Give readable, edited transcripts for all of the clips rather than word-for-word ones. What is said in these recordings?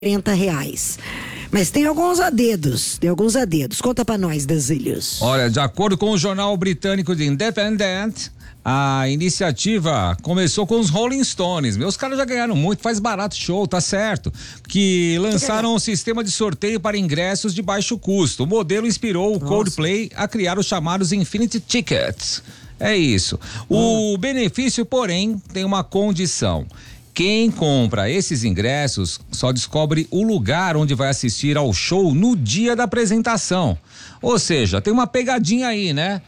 R$40. Mas tem alguns adedos. Conta pra nós, Dazílios. Olha, de acordo com o jornal britânico The Independent, a iniciativa começou com os Rolling Stones. Meus caras já ganharam muito, faz barato show, tá certo. Que lançaram um sistema de sorteio para ingressos de baixo custo. O modelo inspirou o Coldplay a criar os chamados Infinity Tickets. É isso. O benefício, porém, tem uma condição. Quem compra esses ingressos só descobre o lugar onde vai assistir ao show no dia da apresentação. Ou seja, tem uma pegadinha aí, né?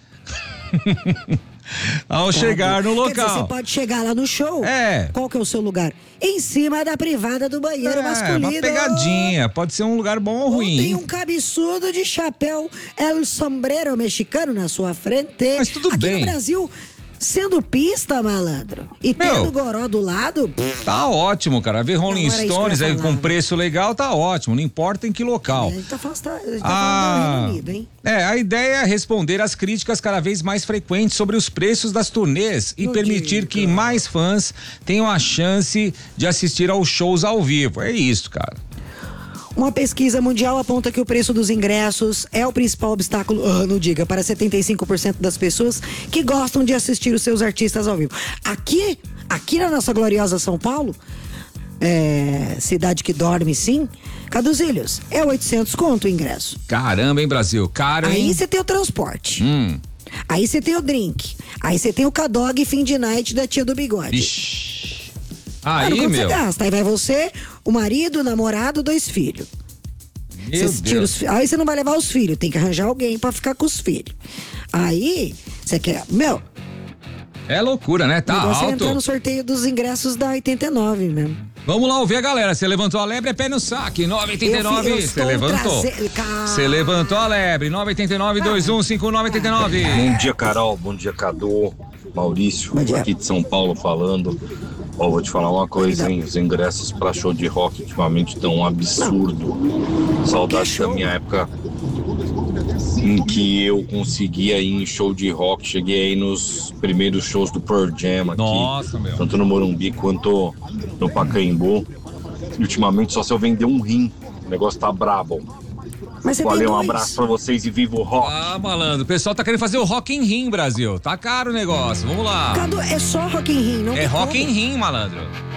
Ao chegar no local. Quer dizer, você pode chegar lá no show. Qual que é o seu lugar? Em cima da privada do banheiro masculino. Uma pegadinha. Pode ser um lugar bom ou ruim. Tem um cabeçudo de chapéu El Sombrero mexicano na sua frente. Mas tudo bem. Aqui no Brasil, sendo pista, malandro, e tendo Goró do lado... Tá ótimo, cara. Ver Rolling Stones aí com preço legal, tá ótimo. Não importa em que local. A gente tá falando do Reino Unido, hein? A ideia é responder às críticas cada vez mais frequentes sobre os preços das turnês e permitir que mais fãs tenham a chance de assistir aos shows ao vivo. É isso, cara. Uma pesquisa mundial aponta que o preço dos ingressos é o principal obstáculo, para 75% das pessoas que gostam de assistir os seus artistas ao vivo. Aqui na nossa gloriosa São Paulo, cidade que dorme sim, Caduzilhos, é 800 conto o ingresso. Caramba, hein, Brasil? Caro, hein? Aí você tem o transporte. Aí você tem o drink. Aí você tem o Cadog fim de night da tia do bigode. Ixi. Aí, meu. Você gasta? Aí vai você, o marido, o namorado, 2 filhos. Aí você não vai levar os filhos, tem que arranjar alguém pra ficar com os filhos. Aí, você quer... É loucura, né? Tá alto. Você entra no sorteio dos ingressos da 89 mesmo. Vamos lá ouvir a galera. Você levantou a lebre, é pé no saque. 989. Você levantou. Você levantou a lebre. 989-215989. Bom dia, Carol. Bom dia, Cadu. Maurício, aqui de São Paulo falando. Vou te falar uma coisa, hein? Os ingressos pra show de rock ultimamente estão um absurdo. Saudades da minha época em que eu conseguia ir em show de rock. Cheguei aí nos primeiros shows do Pearl Jam aqui. Nossa, meu. Tanto no Morumbi quanto no Pacaembu. E ultimamente só se eu vender um rim. O negócio tá brabo. Valeu, um abraço pra vocês e viva o rock. Malandro, o pessoal tá querendo fazer o Rock in Rim, Brasil. Tá caro o negócio, vamos lá. Cadu, é só Rock in Rim, não? É Rock in Rim, malandro.